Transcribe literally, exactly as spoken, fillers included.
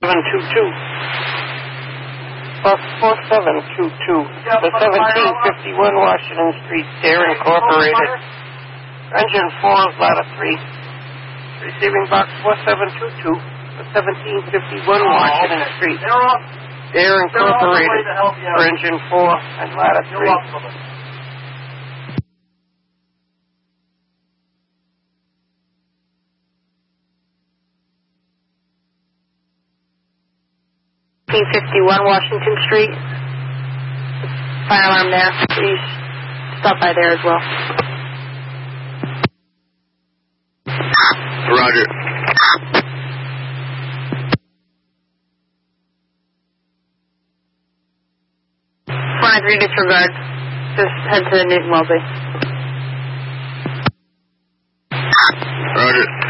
seven two two. Bus four seven two two. The seventeen fifty-one Washington Street, Dare Incorporated. Engine four, ladder three. Receiving box four seven two two. The seventeen fifty-one Washington Street. Dare Incorporated. For engine four and ladder three. seventeen fifty-one Washington Street. Fire alarm there. Please stop by there as well. Roger. four nine three disregard. Just head to Newton Wellesley. Roger.